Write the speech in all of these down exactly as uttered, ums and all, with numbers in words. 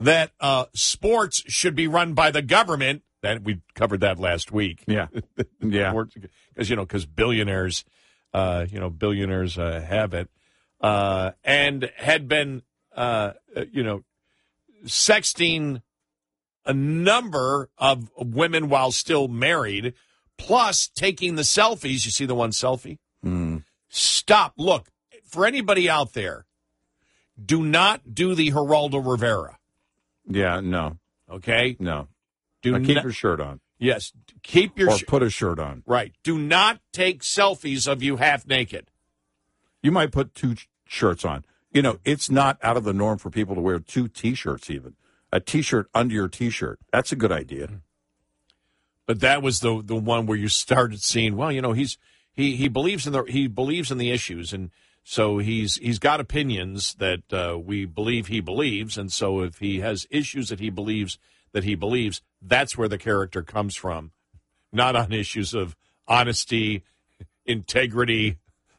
that uh, sports should be run by the government. That we covered that last week. Yeah, yeah. Because you know, because billionaires, uh, you know, billionaires uh, have it, uh, and had been, uh, you know, sexting a number of women while still married, plus taking the selfies. You see the one selfie? Mm. Stop. Look, for anybody out there, do not do the Geraldo Rivera. Yeah, no. Okay? No. Do now keep not, your shirt on. Yes. Keep your Or sh- put a shirt on. Right. Do not take selfies of you half naked. You might put two sh- shirts on. You know, it's not out of the norm for people to wear two T-shirts even. A T-shirt under your T-shirt. That's a good idea. But that was the the one where you started seeing, well, you know, he's he he believes in the he believes in the issues, and so he's he's got opinions that uh, we believe he believes, and so if he has issues that he believes that he believes, that's where the character comes from, not on issues of honesty, integrity,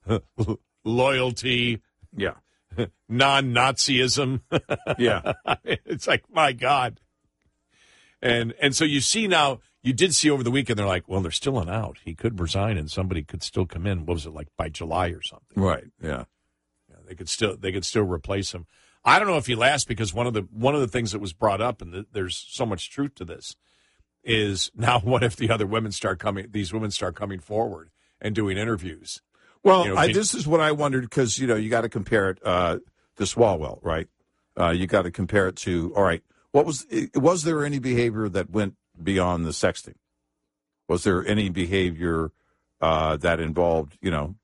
loyalty, yeah, non-Nazism. Yeah. It's like, my God. And and so you see now, you did see over the weekend, they're like, well, they're still an out. He could resign and somebody could still come in. What was it, like by July or something? Right, yeah. yeah they could still they could still replace him. I don't know if he lasts, because one of the one of the things that was brought up, and the, there's so much truth to this, is now what if the other women start coming, these women start coming forward and doing interviews? Well, You know, I, can- this is what I wondered, because, you know, you got to compare it uh, to Swalwell, right? Uh, you got to compare it to, all right, what was, was there any behavior that went beyond the sexting? Was there any behavior uh, that involved, you know,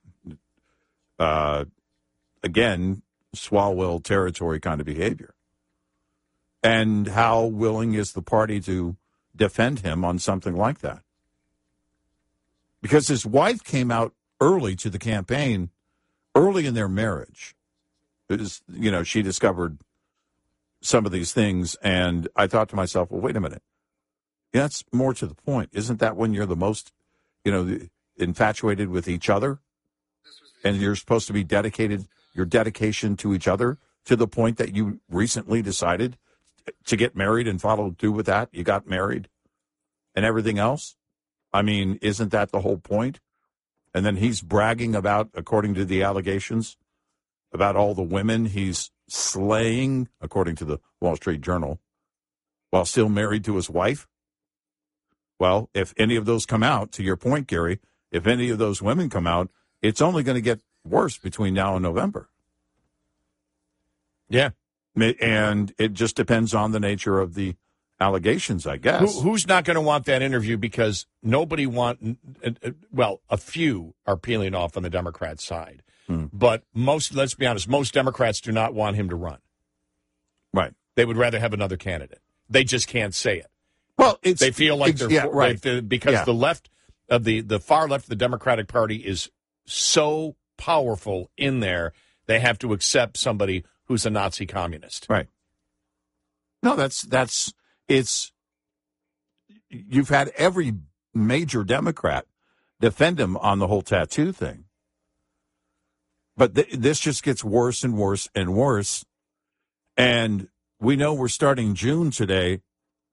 uh, again, Swalwell territory kind of behavior? And how willing is the party to defend him on something like that? Because his wife came out early to the campaign, early in their marriage. It is, you know, she discovered some of these things, and I thought to myself, well, wait a minute. Yeah, that's more to the point. Isn't that when you're the most, you know, infatuated with each other? And you're supposed to be dedicated, your dedication to each other, to the point that you recently decided to get married and follow through with that. You got married and everything else. I mean, isn't that the whole point? And then he's bragging about, according to the allegations, about all the women he's slaying, according to the Wall Street Journal, while still married to his wife. Well, if any of those come out, to your point, Gary, if any of those women come out, it's only going to get worse between now and November. Yeah. And it just depends on the nature of the allegations, I guess. Who, who's not going to want that interview? Because nobody want, well, a few are peeling off on the Democrat side. Hmm. But most, let's be honest, most Democrats do not want him to run. Right. They would rather have another candidate. They just can't say it. Well, it's, they feel like it's, they're yeah, right. they, because yeah. the left of the the far left of the Democratic Party is so powerful in there, they have to accept somebody who's a Nazi communist. Right. No, that's that's it's. You've had every major Democrat defend him on the whole tattoo thing, but th- this just gets worse and worse and worse, and we know we're starting June today.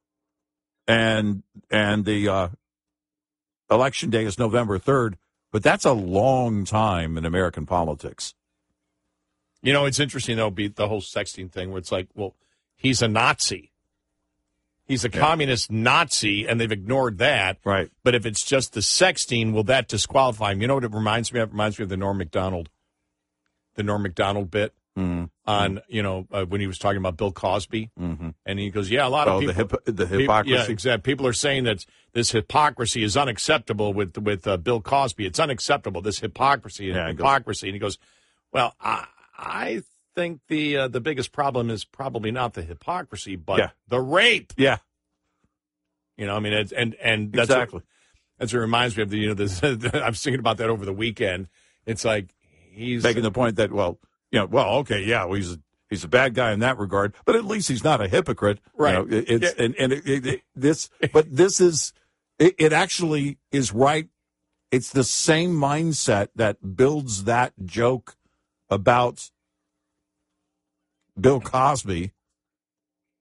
And and the uh, election day is November third, but that's a long time in American politics. You know, it's interesting, though, be the whole sexting thing, where it's like, well, he's a Nazi. He's a yeah. communist Nazi, and they've ignored that. Right. But if it's just the sexting, will that disqualify him? You know what it reminds me of? It reminds me of the Norm Macdonald, the Norm Macdonald bit. Mm-hmm. On, you know, uh, when he was talking about Bill Cosby. Mm-hmm. And he goes, yeah, a lot oh, of people. The, hip- the people, hypocrisy. Yeah, exactly. People are saying that this hypocrisy is unacceptable with with uh, Bill Cosby. It's unacceptable, this hypocrisy and yeah, hypocrisy. Goes, and he goes, well, I, I think the uh, the biggest problem is probably not the hypocrisy, but yeah. the rape. Yeah. You know, I mean, it's, and, and that's exactly. What, that's what reminds me of the, you know, this, I was thinking about that over the weekend. It's like, he's making the point that, well, you know, well, okay, yeah, well, he's a, he's a bad guy in that regard, but at least he's not a hypocrite, right? You know, it, it's yeah. and and it, it, it, this, but this is it, it. Actually, is right. It's the same mindset that builds that joke about Bill Cosby